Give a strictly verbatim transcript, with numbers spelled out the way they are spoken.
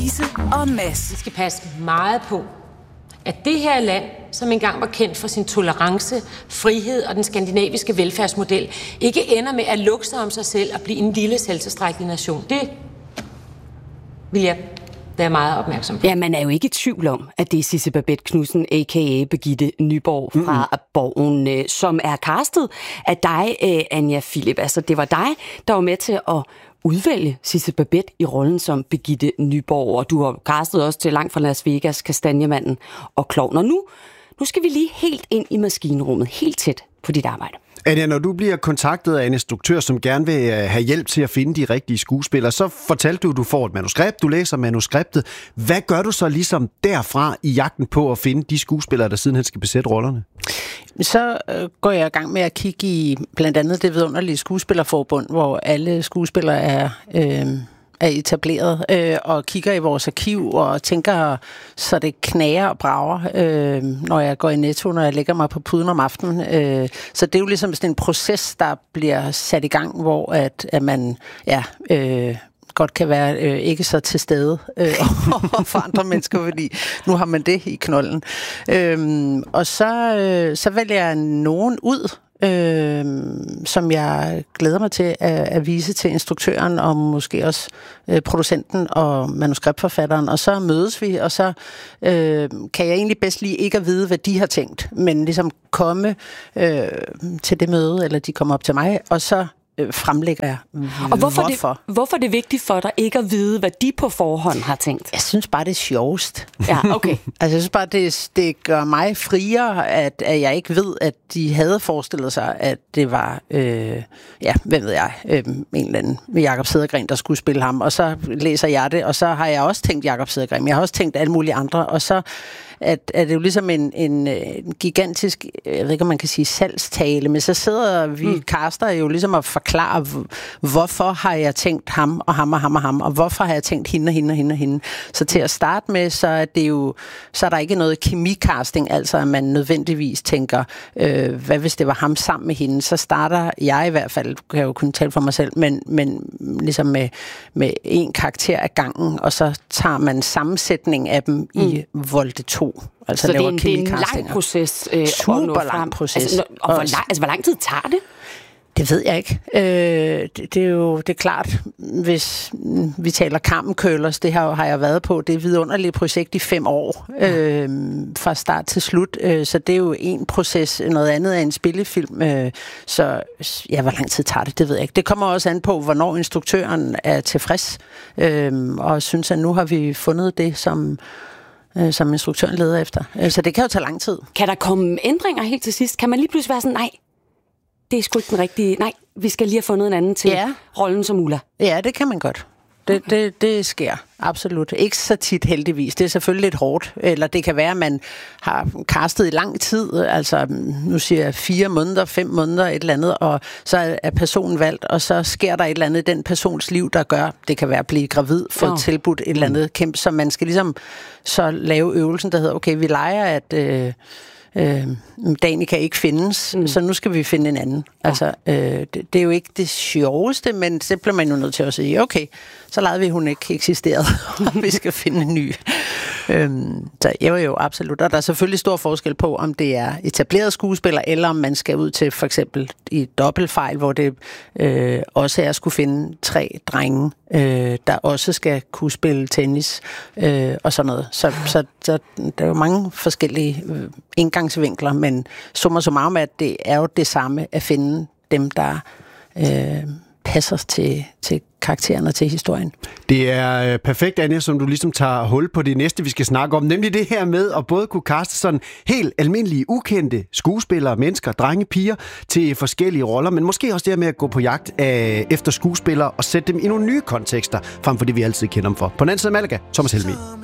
Louise og Mads. Vi skal passe meget på, at det her land, som engang var kendt for sin tolerance, frihed og den skandinaviske velfærdsmodel, ikke ender med at lukke sig om sig selv og blive en lille selvtilstrækkelig nation. Det vil jeg være meget opmærksom på. Ja, man er jo ikke i tvivl om, at det er Sidse Babett Knudsen, a k a. Birgitte Nyborg fra mm. Borgen, som er castet af dig, Anja Philip. Altså, det var dig, der var med til at udvælge Sidse Babett i rollen som Birgitte Nyborg, og du har castet også til Langt fra Las Vegas, Kastanjemanden og Klovn. Og nu, nu skal vi lige helt ind i maskinrummet, helt tæt på dit arbejde. Anja, når du bliver kontaktet af en instruktør, som gerne vil have hjælp til at finde de rigtige skuespillere, så fortalte du, at du får et manuskript, du læser manuskriptet. Hvad gør du så ligesom derfra i jagten på at finde de skuespillere, der sidenhen skal besætte rollerne? Så øh, går jeg i gang med at kigge i blandt andet det vidunderlige skuespillerforbund, hvor alle skuespillere er... Øh er etableret, øh, og kigger i vores arkiv og tænker, så det knager og brager, øh, når jeg går i Netto, når jeg lægger mig på puden om aftenen. Øh, så det er jo ligesom sådan en proces, der bliver sat i gang, hvor at, at man ja, øh, godt kan være øh, ikke så til stede øh, for andre mennesker, fordi nu har man det i knolden. Øh, og så, øh, så vælger jeg nogen ud, Øh, som jeg glæder mig til at, at vise til instruktøren og måske også øh, producenten og manuskriptforfatteren, og så mødes vi, og så øh, kan jeg egentlig bedst lige ikke at vide, hvad de har tænkt, men ligesom komme øh, til det møde, eller de kommer op til mig, og så fremlægger jeg. Og hvorfor, hvorfor? Det, hvorfor er det vigtigt for dig ikke at vide, hvad de på forhånd har tænkt? Jeg synes bare, det er sjovest. Ja, okay. Altså, jeg synes bare, det, det gør mig friere, at, at jeg ikke ved, at de havde forestillet sig, at det var, øh, ja, hvad ved jeg, øh, en eller anden med Jakob Cedergren, der skulle spille ham. Og så læser jeg det, og så har jeg også tænkt Jakob Cedergren. Jeg har også tænkt alle mulige andre, og så at, at det er jo ligesom en, en, en gigantisk, jeg ved ikke, om man kan sige salgstale, men så sidder vi mm. caster jo ligesom at forklare, hvorfor har jeg tænkt ham og ham og ham og ham, og hvorfor har jeg tænkt hende og hende og hende og hende. Så til at starte med, så er det jo, så er der ikke noget kemicasting, altså at man nødvendigvis tænker, øh, hvad hvis det var ham sammen med hende, så starter jeg i hvert fald, kan jeg jo kunne tale for mig selv, men, men ligesom med, med en karakter af gangen, og så tager man sammensætning af dem mm. i Volte to. Altså så det er, en, det er en lang proces. Øh, Super lang proces. Altså, og hvor lang, altså, hvor lang tid tager det? Det ved jeg ikke. Øh, det, det er jo det er klart, hvis vi taler Carmen Curlers, det har, har jeg været på, det er et vidunderligt projekt i fem år, øh, fra start til slut. Øh, så det er jo en proces, noget andet er en spillefilm. Øh, så ja, hvor lang tid tager det, det ved jeg ikke. Det kommer også an på, hvornår instruktøren er tilfreds, øh, og synes, at nu har vi fundet det, som som instruktøren leder efter. Så det kan jo tage lang tid. Kan der komme ændringer helt til sidst? Kan man lige pludselig være sådan, nej, det er sgu ikke den rigtige, nej, vi skal lige have fundet en anden til ja. rollen som Ulla? Ja, det kan man godt. Det, okay. det, det sker, absolut. Ikke så tit heldigvis. Det er selvfølgelig lidt hårdt. Eller det kan være, at man har castet i lang tid, altså nu siger jeg fire måneder, fem måneder, et eller andet, og så er personen valgt, og så sker der et eller andet i den persons liv, der gør, det kan være at blive gravid, få oh. tilbudt et eller andet kæmpe, så man skal ligesom så lave øvelsen, der hedder, okay, vi leger, at øh, øh, Danica ikke findes, mm. så nu skal vi finde en anden. Ja. Altså, øh, det, det er jo ikke det sjoveste, men så bliver man jo nødt til at sige, okay, så lavede vi, hun ikke eksisterede, og vi skal finde en ny. Øhm, så jeg var jo absolut, og der er selvfølgelig stor forskel på, om det er etableret skuespiller, eller om man skal ud til for eksempel i dobbeltfejl, hvor det øh, også er at skulle finde tre drenge, øh, der også skal kunne spille tennis, øh, og sådan noget. Så, så, så der er jo mange forskellige øh, indgangsvinkler, men summa summarum, at det er jo det samme at finde dem, der øh, passer til, til karakteren og til historien. Det er perfekt, Anja, som du ligesom tager hul på det næste, vi skal snakke om, nemlig det her med at både kunne kaste sådan helt almindelige, ukendte skuespillere, mennesker, drenge, piger til forskellige roller, men måske også det her med at gå på jagt af, efter skuespillere og sætte dem i nogle nye kontekster, frem for det, vi altid kender dem for. På den anden side af Malaga, Thomas Helmig.